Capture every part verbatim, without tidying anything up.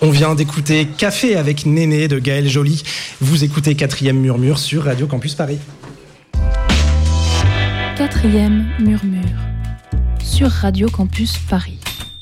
On vient d'écouter Café avec Néné de Gaël Joly. Vous écoutez Quatrième Murmure sur Radio Campus Paris. Quatrième Murmure sur Radio Campus Paris.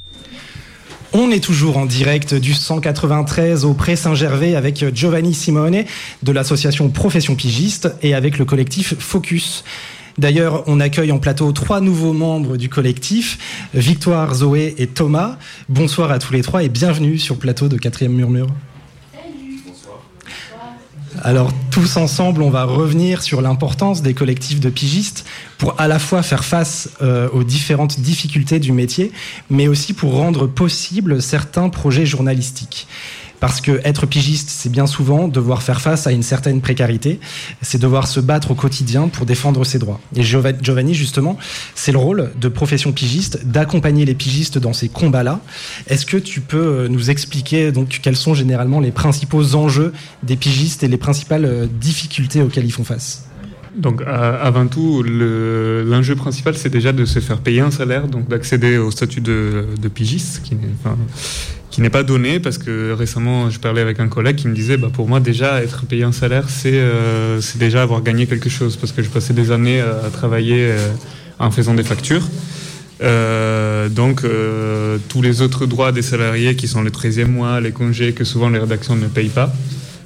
On est toujours en direct du cent quatre-vingt-treize au Pré Saint-Gervais avec Giovanni Simone de l'association Profession Pigiste et avec le collectif Focus. D'ailleurs, on accueille en plateau trois nouveaux membres du collectif, Victoire, Zoé et Thomas. Bonsoir à tous les trois et bienvenue sur le plateau de Quatrième Murmure. Salut. Bonsoir. Alors, tous ensemble, on va revenir sur l'importance des collectifs de pigistes pour à la fois faire face euh, aux différentes difficultés du métier, mais aussi pour rendre possible certains projets journalistiques. Parce que être pigiste, c'est bien souvent devoir faire face à une certaine précarité, c'est devoir se battre au quotidien pour défendre ses droits. Et Giovanni, justement, c'est le rôle de Profession Pigiste d'accompagner les pigistes dans ces combats-là. Est-ce que tu peux nous expliquer donc quels sont généralement les principaux enjeux des pigistes et les principales difficultés auxquelles ils font face ? Donc, euh, avant tout, le, l'enjeu principal, c'est déjà de se faire payer un salaire, donc d'accéder au statut de, de pigiste, qui n'est, enfin, qui n'est pas donné, parce que récemment, je parlais avec un collègue qui me disait, bah, pour moi, déjà, être payé un salaire, c'est, euh, c'est déjà avoir gagné quelque chose, parce que je passais des années à travailler euh, en faisant des factures. Euh, donc, euh, tous les autres droits des salariés, qui sont le treizième mois, les congés, que souvent les rédactions ne payent pas,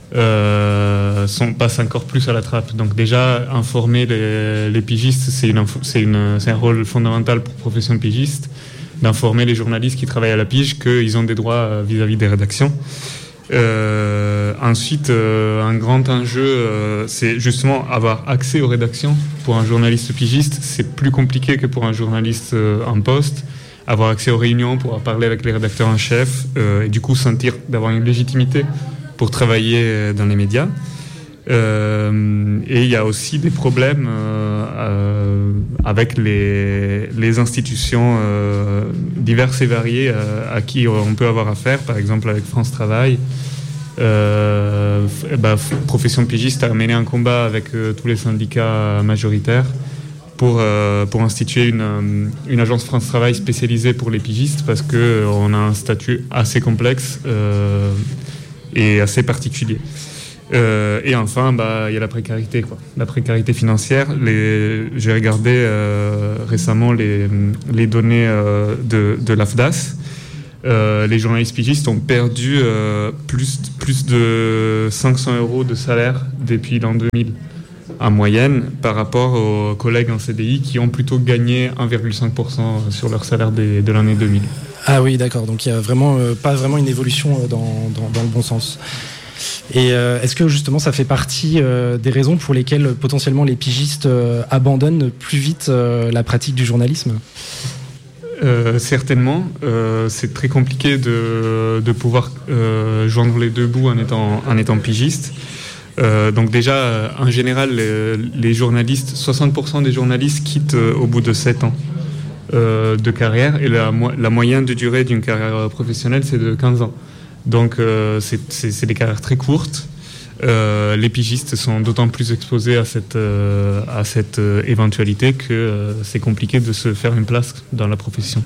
Euh, sont, passent encore plus à la trappe. Donc déjà, informer les, les pigistes, c'est, une, c'est, une, c'est un rôle fondamental pour Profession Pigiste, d'informer les journalistes qui travaillent à la pige qu'ils ont des droits vis-à-vis des rédactions. Euh, ensuite, euh, un grand enjeu, euh, c'est justement avoir accès aux rédactions. Pour un journaliste pigiste, c'est plus compliqué que pour un journaliste euh, en poste. Avoir accès aux réunions, pouvoir parler avec les rédacteurs en chef, euh, et du coup sentir d'avoir une légitimité pour travailler dans les médias. Euh, et il y a aussi des problèmes euh, euh, avec les, les institutions euh, diverses et variées euh, à qui on peut avoir affaire, par exemple avec France Travail. Euh, bah, Profession Pigiste a mené un combat avec euh, tous les syndicats majoritaires pour, euh, pour instituer une, une agence France Travail spécialisée pour les pigistes, parce qu'on a un statut assez complexe euh, et assez particulier. Euh, et enfin, bah, il y a la précarité, quoi. La précarité financière. Les, j'ai regardé euh, récemment les, les données euh, de, de l'A F D A S. Euh, les journalistes pigistes ont perdu euh, plus, plus de cinq cents euros de salaire depuis l'an deux mille, en moyenne, par rapport aux collègues en C D I qui ont plutôt gagné un virgule cinq pour cent sur leur salaire de, de l'année deux mille. Ah oui, d'accord. Donc il n'y a vraiment, euh, pas vraiment une évolution dans, dans, dans le bon sens. Et euh, est-ce que justement ça fait partie euh, des raisons pour lesquelles potentiellement les pigistes euh, abandonnent plus vite euh, la pratique du journalisme ? Euh, certainement. Euh, c'est très compliqué de, de pouvoir euh, joindre les deux bouts en étant, en étant pigiste. Euh, donc déjà, en général, les, les journalistes, soixante pour cent des journalistes quittent euh, au bout de sept ans euh, de carrière, et la, la moyenne de durée d'une carrière professionnelle, c'est de quinze ans. Donc euh, c'est, c'est, c'est des carrières très courtes. Euh, les pigistes sont d'autant plus exposés à cette, euh, à cette euh, éventualité que euh, c'est compliqué de se faire une place dans la profession.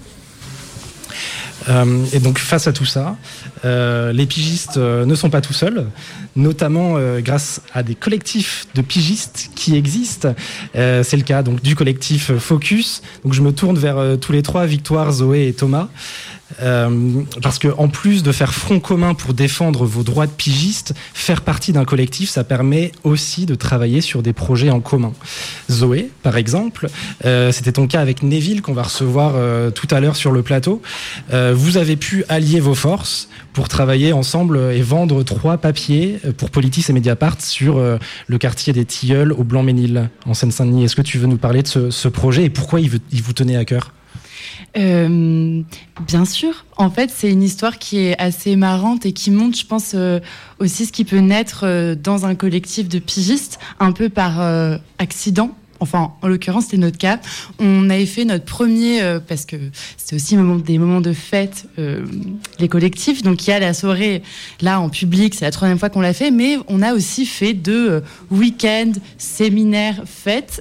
Euh, et donc face à tout ça, euh, les pigistes euh, ne sont pas tout seuls, notamment euh, grâce à des collectifs de pigistes qui existent. Euh, c'est le cas donc du collectif Focus. Donc je me tourne vers euh, tous les trois, Victoire, Zoé et Thomas. Euh, parce que en plus de faire front commun pour défendre vos droits de pigistes, faire partie d'un collectif, ça permet aussi de travailler sur des projets en commun. Zoé, par exemple, euh, c'était ton cas avec Neville qu'on va recevoir euh, tout à l'heure sur le plateau. Euh, vous avez pu allier vos forces pour travailler ensemble et vendre trois papiers pour Politis et Mediapart sur euh, le quartier des Tilleuls au Blanc-Ménil en Seine-Saint-Denis. Est-ce que tu veux nous parler de ce, ce projet et pourquoi il, veut, il vous tenait à cœur ? Euh, bien sûr. En fait, c'est une histoire qui est assez marrante et qui montre, je pense, euh, aussi ce qui peut naître euh, dans un collectif de pigistes, un peu par euh, accident. enfin, en l'occurrence, c'était notre cas. On avait fait notre premier, euh, parce que c'était aussi moment, des moments de fête, euh, les collectifs. Donc, il y a la soirée, là, en public, c'est la troisième fois qu'on l'a fait, mais on a aussi fait deux euh, week-ends, séminaires, fêtes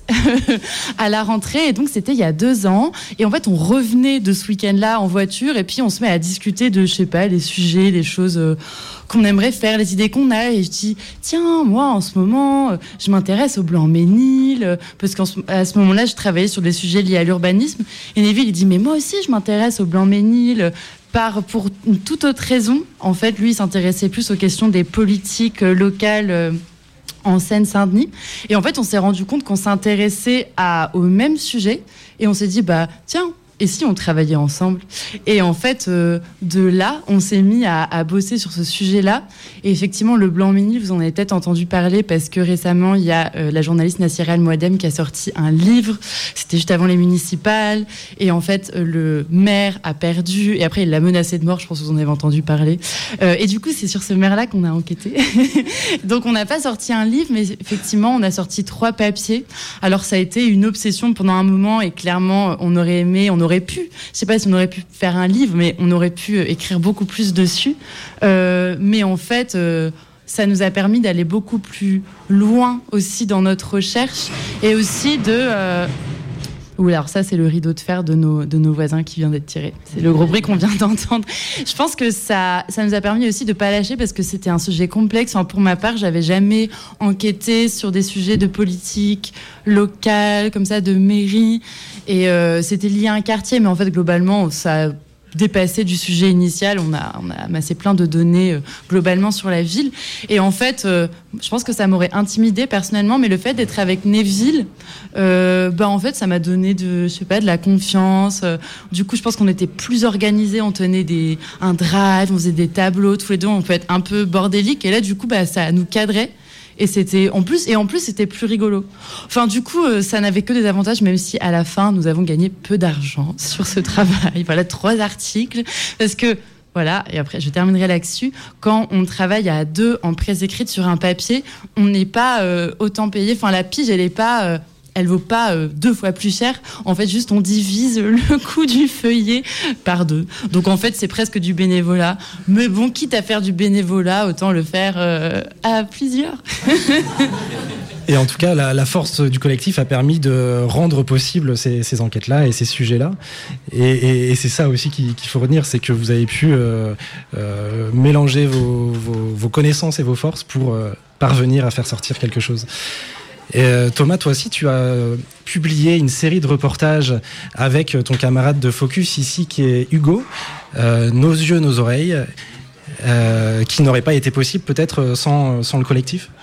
à la rentrée. Et donc, c'était il y a deux ans. Et en fait, on revenait de ce week-end-là en voiture, et puis on se met à discuter de, je sais pas, les sujets, les choses euh, qu'on aimerait faire, les idées qu'on a. Et je dis, tiens, moi, en ce moment, euh, je m'intéresse au Blanc-Ménil, euh, parce qu'à ce moment-là, je travaillais sur des sujets liés à l'urbanisme. Et Neville, il dit, mais moi aussi, je m'intéresse au Blanc-Ménil, par, pour une toute autre raison. En fait, lui, il s'intéressait plus aux questions des politiques euh, locales euh, en Seine-Saint-Denis. Et en fait, on s'est rendu compte qu'on s'intéressait à, au même sujet. Et on s'est dit, bah, tiens, et si on travaillait ensemble? Et en fait, euh, de là, on s'est mis à, à bosser sur ce sujet-là. Et effectivement, le Blanc-Ménil, vous en avez peut-être entendu parler parce que récemment, il y a euh, la journaliste Nassira El Mouadem qui a sorti un livre. C'était juste avant les municipales. Et en fait, euh, le maire a perdu. Et après, il l'a menacé de mort. Je pense que vous en avez entendu parler. Euh, et du coup, c'est sur ce maire-là qu'on a enquêté. Donc, on n'a pas sorti un livre, mais effectivement, on a sorti trois papiers. Alors, ça a été une obsession pendant un moment. Et clairement, on aurait aimé... On aurait pu, je sais pas si on aurait pu faire un livre, mais on aurait pu écrire beaucoup plus dessus. Euh, mais en fait, euh, ça nous a permis d'aller beaucoup plus loin aussi dans notre recherche et aussi de... Euh... Ouh, alors ça, c'est le rideau de fer de nos, de nos voisins qui vient d'être tiré. C'est le gros bruit qu'on vient d'entendre. Je pense que ça, ça nous a permis aussi de pas lâcher parce que c'était un sujet complexe. Enfin, pour ma part, j'avais jamais enquêté sur des sujets de politique locale, comme ça, de mairie. Et euh, c'était lié à un quartier, mais en fait, globalement, ça dépassé du sujet initial. On a, on a amassé plein de données euh, globalement sur la ville. Et en fait, euh, je pense que ça m'aurait intimidée personnellement, mais le fait d'être avec Neville, euh, bah, en fait, ça m'a donné de, je sais pas, de la confiance. Euh, du coup, je pense qu'on était plus organisés. On tenait des, un drive, on faisait des tableaux. Tous les deux, on peut être un peu bordélique. Et là, du coup, bah, ça nous cadrait. Et c'était en plus et en plus c'était plus rigolo. Enfin du coup euh, ça n'avait que des avantages, même si à la fin nous avons gagné peu d'argent sur ce travail. Voilà, trois articles parce que voilà, et après je terminerai là-dessus. Quand on travaille à deux en presse écrite sur un papier, on n'est pas euh, autant payé. Enfin la pige elle est pas euh, elle vaut pas euh, deux fois plus cher. En fait, juste on divise le coût du feuillet par deux. Donc en fait, c'est presque du bénévolat. Mais bon, quitte à faire du bénévolat, autant le faire euh, à plusieurs. Et en tout cas, la, la force du collectif a permis de rendre possible ces, ces enquêtes-là et ces sujets-là. Et, et, et c'est ça aussi qu'il, qu'il faut retenir, c'est que vous avez pu euh, euh, mélanger vos, vos, vos connaissances et vos forces pour euh, parvenir à faire sortir quelque chose. Et euh, Thomas, toi aussi, tu as publié une série de reportages avec ton camarade de Focus ici, qui est Hugo, euh, Nos yeux, nos oreilles, euh, qui n'aurait pas été possible peut-être sans, sans le collectif.